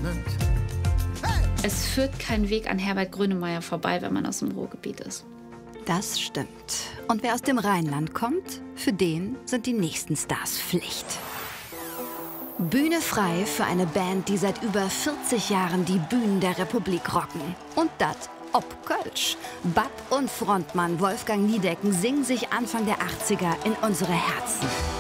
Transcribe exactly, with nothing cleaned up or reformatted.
Es führt kein Weg an Herbert Grönemeyer vorbei, wenn man aus dem Ruhrgebiet ist. Das stimmt. Und wer aus dem Rheinland kommt, für den sind die nächsten Stars Pflicht. Bühne frei für eine Band, die seit über vierzig Jahren die Bühnen der Republik rocken. Und das ob Kölsch. Bab und Frontmann Wolfgang Niedecken singen sich Anfang der achtziger in unsere Herzen.